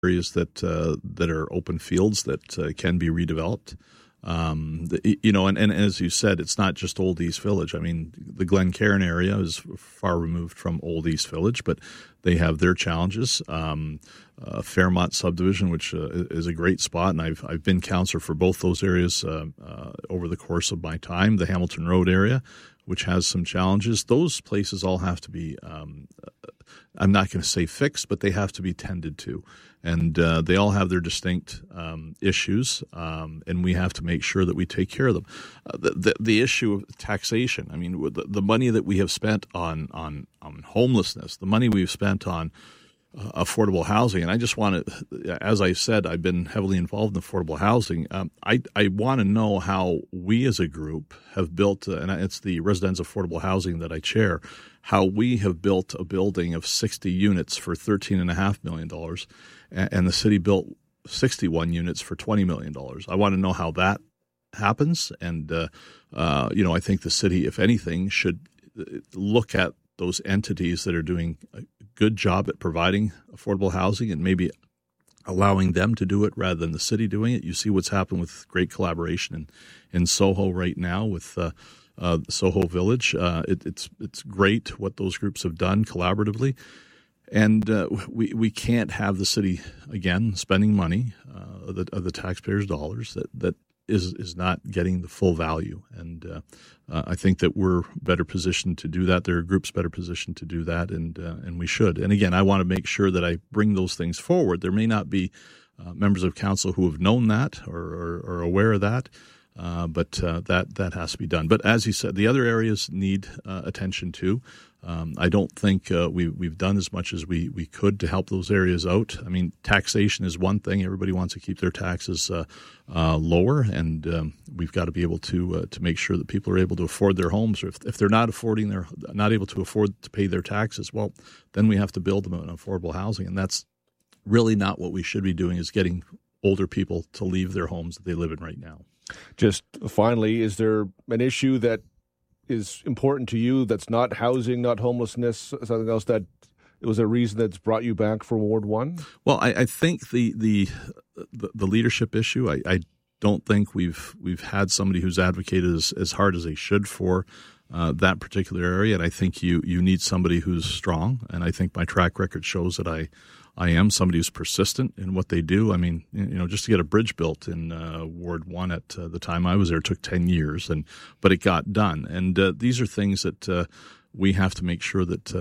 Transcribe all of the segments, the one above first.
areas that are open fields that can be redeveloped. And as you said, it's not just Old East Village. I mean, the Glencairn area is far removed from Old East Village, but they have their challenges. Fairmont subdivision, which is a great spot, and I've been counselor for both those areas over the course of my time. The Hamilton Road area, which has some challenges. Those places all have to be, I'm not going to say fixed, but they have to be tended to. And they all have their distinct issues, and we have to make sure that we take care of them. The issue of taxation, I mean, the money that we have spent on homelessness, the money we've spent on affordable housing, and I just want to, as I said, I've been heavily involved in affordable housing. I want to know how we as a group have built, and it's the Residential Affordable Housing that I chair, how we have built a building of 60 units for $13.5 million, and the city built 61 units for $20 million. I want to know how that happens, and I think the city, if anything, should look at those entities that are doing a good job at providing affordable housing and maybe allowing them to do it rather than the city doing it. You see what's happened with great collaboration in Soho right now with Soho Village. It's great what those groups have done collaboratively. And we can't have the city, again, spending money of the taxpayers' dollars that is not getting the full value. And I think that we're better positioned to do that. There are groups better positioned to do that, and we should. And again, I want to make sure that I bring those things forward. There may not be members of council who have known that or are aware of that, but that has to be done. But as you said, the other areas need attention too. I don't think we've done as much as we could to help those areas out. I mean, taxation is one thing. Everybody wants to keep their taxes lower, and we've got to be able to make sure that people are able to afford their homes. Or if they're not able to afford to pay their taxes, well, then we have to build them an affordable housing, and that's really not what we should be doing. Is getting older people to leave their homes that they live in right now. Just finally, is there an issue that is important to you that's not housing, not homelessness, something else that was a reason that's brought you back for Ward 1? Well, I think the leadership issue, I don't think we've had somebody who's advocated as hard as they should for that particular area, and I think you need somebody who's strong, and I think my track record shows that I am somebody who's persistent in what they do. I mean, just to get a bridge built in Ward 1 at the time I was there took 10 years, but it got done. And these are things that we have to make sure that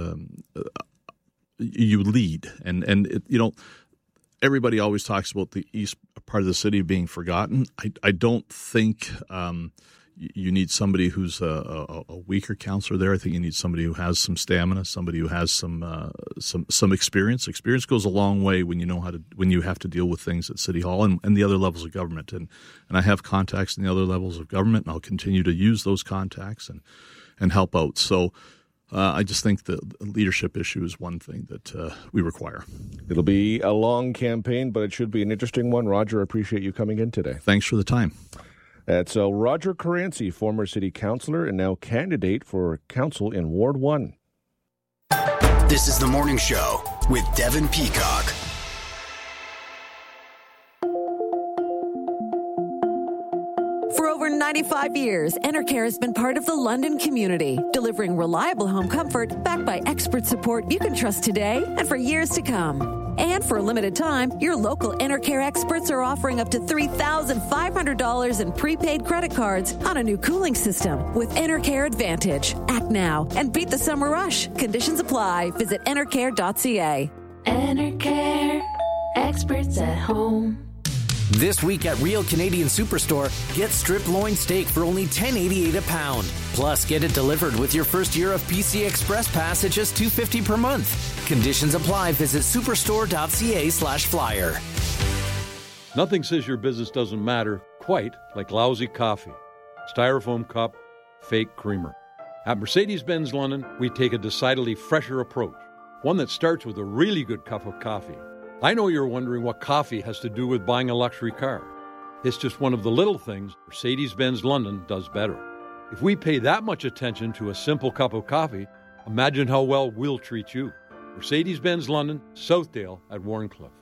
you lead. And everybody always talks about the east part of the city being forgotten. I don't think you need somebody who's a weaker counselor there. I think you need somebody who has some stamina, somebody who has some experience. Experience goes a long way when you have to deal with things at City Hall and the other levels of government. And I have contacts in the other levels of government, and I'll continue to use those contacts and help out. So I just think the leadership issue is one thing that we require. It'll be a long campaign, but it should be an interesting one. Roger, I appreciate you coming in today. Thanks for the time. That's Roger Caranci, former city councillor and now candidate for council in Ward 1. This is The Morning Show with Devin Peacock. For over 95 years, Enercare has been part of the London community, delivering reliable home comfort backed by expert support you can trust today and for years to come. And for a limited time, your local Enercare experts are offering up to $3,500 in prepaid credit cards on a new cooling system with Enercare Advantage. Act now and beat the summer rush. Conditions apply. Visit enercare.ca. Enercare. Experts at home. This week at Real Canadian Superstore, get strip loin steak for only $10.88 a pound. Plus, get it delivered with your first year of PC Express Pass at just $2.50 per month. Conditions apply. Visit superstore.ca/flyer. Nothing says your business doesn't matter quite like lousy coffee. Styrofoam cup, fake creamer. At Mercedes-Benz London, we take a decidedly fresher approach. One that starts with a really good cup of coffee. I know you're wondering what coffee has to do with buying a luxury car. It's just one of the little things Mercedes-Benz London does better. If we pay that much attention to a simple cup of coffee, imagine how well we'll treat you. Mercedes-Benz London, Southdale at Warncliffe.